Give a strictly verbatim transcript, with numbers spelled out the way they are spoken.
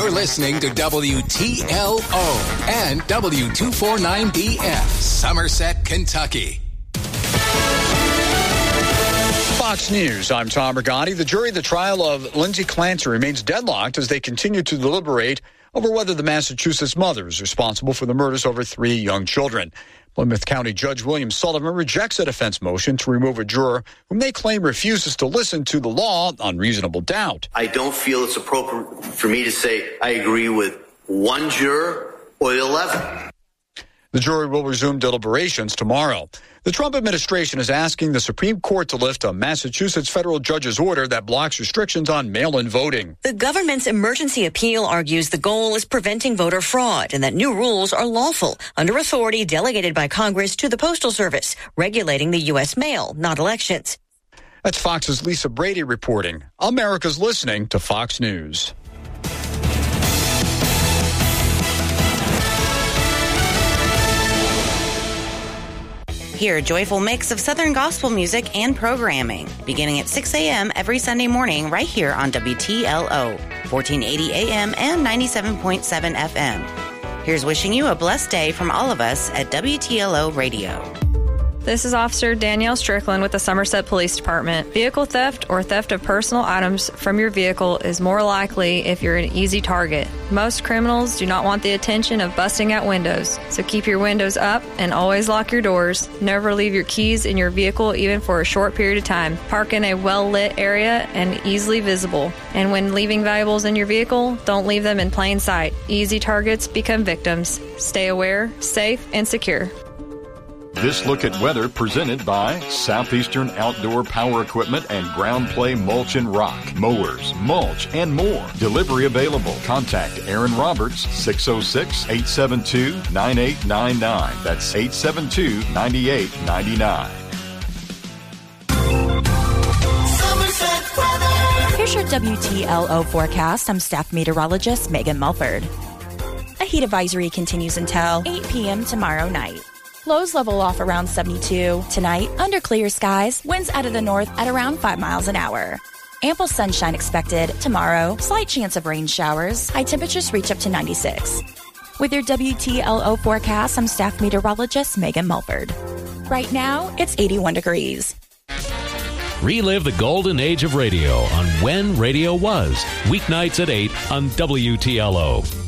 You're listening to W T L O and W two forty-nine B F, Somerset, Kentucky. Fox News, I'm Tom Rigotti. The jury of the trial of Lindsay Clancy remains deadlocked as they continue to deliberate over whether the Massachusetts mother is responsible for the murders of her three young children. Plymouth County Judge William Sullivan rejects a defense motion to remove a juror whom they claim refuses to listen to the law on reasonable doubt. I don't feel it's appropriate for me to say I agree with one juror or the eleven. The jury will resume deliberations tomorrow. The Trump administration is asking the Supreme Court to lift a Massachusetts federal judge's order that blocks restrictions on mail-in voting. The government's emergency appeal argues the goal is preventing voter fraud and that new rules are lawful under authority delegated by Congress to the Postal Service, regulating the U S mail, not elections. That's Fox's Lisa Brady reporting. America's listening to Fox News. Hear a joyful mix of Southern gospel music and programming, beginning at six a.m. every Sunday morning right here on W T L O, fourteen eighty A M and ninety-seven point seven F M. Here's wishing you a blessed day from all of us at W T L O Radio. This is Officer Danielle Strickland with the Somerset Police Department. Vehicle theft or theft of personal items from your vehicle is more likely if you're an easy target. Most criminals do not want the attention of busting out windows, so keep your windows up and always lock your doors. Never leave your keys in your vehicle even for a short period of time. Park in a well-lit area and easily visible. And when leaving valuables in your vehicle, don't leave them in plain sight. Easy targets become victims. Stay aware, safe, and secure. This look at weather presented by Southeastern Outdoor Power Equipment and Ground Play Mulch and Rock, Mowers, Mulch, and more. Delivery available. Contact Aaron Roberts, six oh six, eight seven two, nine eight nine nine. That's eight seven two, nine eight nine nine. Here's your W T L O forecast. I'm staff meteorologist Megan Mulford. A heat advisory continues until eight p.m. tomorrow night. Lows level off around seventy-two. Tonight, under clear skies, winds out of the north at around five miles an hour. Ample sunshine expected tomorrow. Slight chance of rain showers. High temperatures reach up to ninety-six. With your W T L O forecast, I'm staff meteorologist Megan Mulford. Right now, it's eighty-one degrees. Relive the golden age of radio on When Radio Was. Weeknights at eight on W T L O.